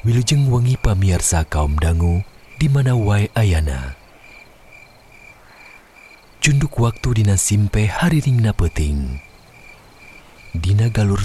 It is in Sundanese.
Wilujeng wengi pamiarsa kaum dangu di mana wae ayana. Cunduk waktu dina simpe hariringna peuting. Dina galur